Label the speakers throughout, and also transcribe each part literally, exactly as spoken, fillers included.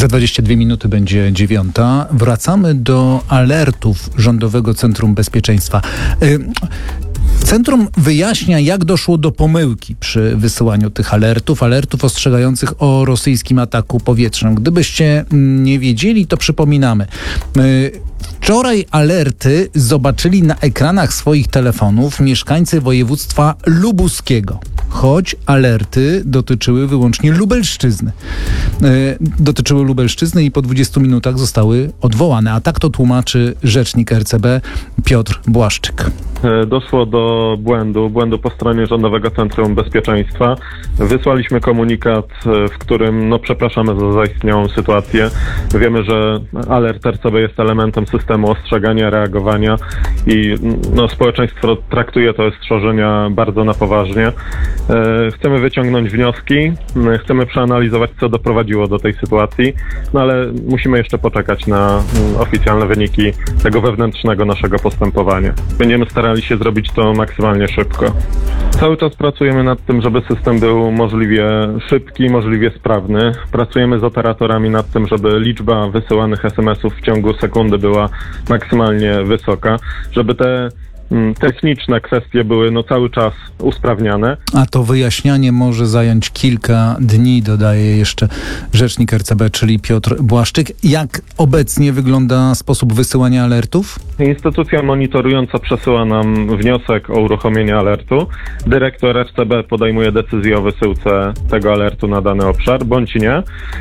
Speaker 1: Za dwadzieścia dwie minuty będzie dziewiąta. Wracamy do alertów Rządowego Centrum Bezpieczeństwa. Centrum wyjaśnia, jak doszło do pomyłki przy wysyłaniu tych alertów, alertów ostrzegających o rosyjskim ataku powietrznym. Gdybyście nie wiedzieli, to przypominamy. Wczoraj alerty zobaczyli na ekranach swoich telefonów mieszkańcy województwa lubuskiego, choć alerty dotyczyły wyłącznie Lubelszczyzny. E, dotyczyły Lubelszczyzny i po dwudziestu minutach zostały odwołane. A tak to tłumaczy rzecznik R C B Piotr Błaszczyk.
Speaker 2: Doszło do błędu, błędu po stronie Rządowego Centrum Bezpieczeństwa. Wysłaliśmy komunikat, w którym no, przepraszamy za zaistniałą sytuację. Wiemy, że alert R C B jest elementem systemu ostrzegania, reagowania i no, społeczeństwo traktuje te ostrzeżenia bardzo na poważnie. Chcemy wyciągnąć wnioski, chcemy przeanalizować, co doprowadziło do tej sytuacji, no ale musimy jeszcze poczekać na oficjalne wyniki tego wewnętrznego naszego postępowania. Będziemy starali się zrobić to maksymalnie szybko. Cały czas pracujemy nad tym, żeby system był możliwie szybki, możliwie sprawny. Pracujemy z operatorami nad tym, żeby liczba wysyłanych es em esów w ciągu sekundy była maksymalnie wysoka, żeby te techniczne kwestie były no cały czas usprawniane.
Speaker 1: A to wyjaśnianie może zająć kilka dni, dodaje jeszcze rzecznik R C B, czyli Piotr Błaszczyk. Jak obecnie wygląda sposób wysyłania alertów?
Speaker 2: Instytucja monitorująca przesyła nam wniosek o uruchomienie alertu. Dyrektor R C B podejmuje decyzję o wysyłce tego alertu na dany obszar, bądź nie.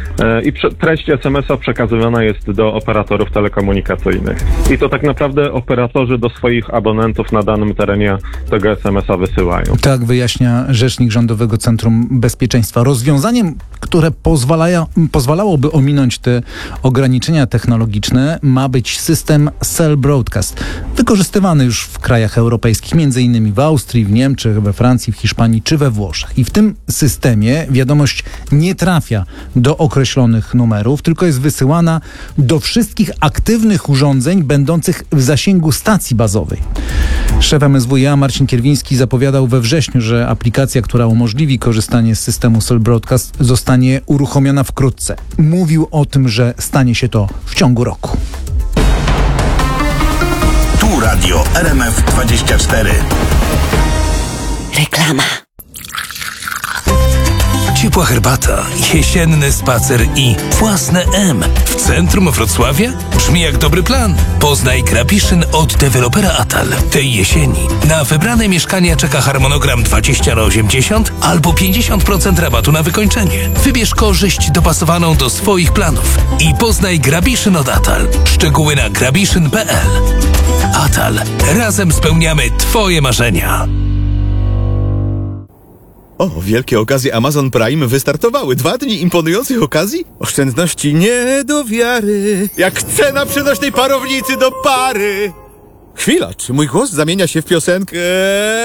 Speaker 2: I treść es emesa przekazywana jest do operatorów telekomunikacyjnych. I to tak naprawdę operatorzy do swoich abonentów na danym terenie tego es em esa wysyłają.
Speaker 1: Tak wyjaśnia rzecznik Rządowego Centrum Bezpieczeństwa. Rozwiązaniem, które pozwala, pozwalałoby ominąć te ograniczenia technologiczne, ma być system Cell Broadcast, wykorzystywany już w krajach europejskich, między innymi w Austrii, w Niemczech, we Francji, w Hiszpanii czy we Włoszech. I w tym systemie wiadomość nie trafia do określonych numerów, tylko jest wysyłana do wszystkich aktywnych urządzeń będących w zasięgu stacji bazowej. Szef em es wuj a Marcin Kierwiński zapowiadał we wrześniu, że aplikacja, która umożliwi korzystanie z systemu Cell Broadcast, zostanie uruchomiona wkrótce. Mówił o tym, że stanie się to w ciągu roku.
Speaker 3: Tu radio R M F dwadzieścia cztery.
Speaker 4: Reklama.
Speaker 5: Ciepła herbata, jesienny spacer i własne M w centrum Wrocławia? Brzmi jak dobry plan. Poznaj Grabiszyn od dewelopera Atal. Tej jesieni na wybrane mieszkania czeka harmonogram dwadzieścia na osiemdziesiąt albo pięćdziesiąt procent rabatu na wykończenie. Wybierz korzyść dopasowaną do swoich planów i poznaj Grabiszyn od Atal. Szczegóły na grabiszyn kropka p l. Atal. Razem spełniamy Twoje marzenia.
Speaker 6: O, wielkie okazje Amazon Prime wystartowały. Dwa dni imponujących okazji? Oszczędności nie do wiary. Jak cena przenośnej parownicy do pary. Chwila, czy mój głos zamienia się w piosenkę?